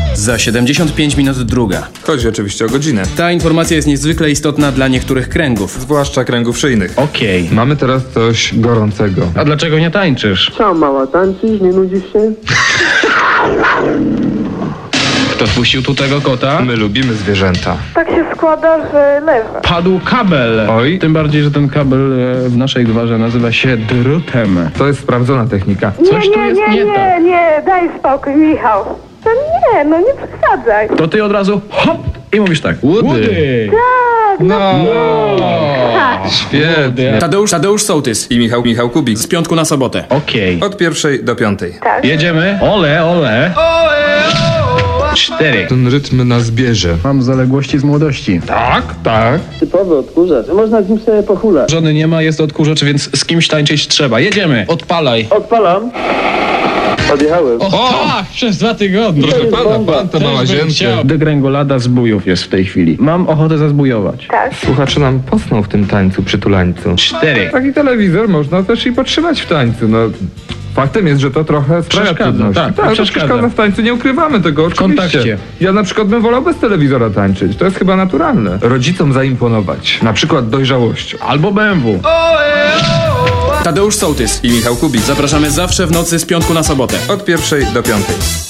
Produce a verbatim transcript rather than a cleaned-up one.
Za siedemdziesiąt pięć minut druga. Chodzi oczywiście o godzinę. Ta informacja jest niezwykle istotna dla niektórych kręgów. Zwłaszcza kręgów szyjnych. Okej. Mamy teraz coś gorącego. A dlaczego nie tańczysz? Co, mała, tańczysz? Nie nudzisz się? Kto wpuścił tu tego kota? My lubimy zwierzęta. Tak się składa, że leży. Padł kabel. Oj. Tym bardziej, że ten kabel e, w naszej gwarze nazywa się drutem. To jest sprawdzona technika. Coś nie, tu nie, jest nie, nie nie, tak. nie, daj spokój, Michał. To nie, no nie przesadzaj. To ty od razu hop i mówisz tak. Woody. Tak, no, No, świetnie. Tadeusz, Tadeusz Sołtys. I Michał, Michał Kubik. Z piątku na sobotę. Okej. Od pierwszej do piątej. tak. Jedziemy. Ole, ole. Cztery. Ten rytm nas bierze. Mam zaległości z młodości. Tak, tak. Typowy odkurzacz. Można z nim sobie pochulać. Żony nie ma, jest odkurzacz, więc z kimś tańczyć trzeba. Jedziemy. Odpalaj. Odpalam. Odjechałem. O, tak, przez dwa tygodnie. Proszę pana, pan to ma łazienkę. Degrengolada zbójów jest w tej chwili. Mam ochotę zazbujować. Tak. Słuchacze nam posną w tym tańcu, przytulańcu. Cztery. Taki telewizor można też i podtrzymać w tańcu. No, faktem jest, że to trochę sprawia Przeszkadza, trudności. tak, tak, to przeszkadza. przeszkadza w tańcu, nie ukrywamy tego, oczywiście. kontakcie. Ja na przykład bym wolał bez telewizora tańczyć. To jest chyba naturalne. Rodzicom zaimponować. Na przykład dojrzałością. Albo B M W. Tadeusz Sołtys. I Michał Kubik. Zapraszamy zawsze w nocy z piątku na sobotę. Od pierwszej do piątej.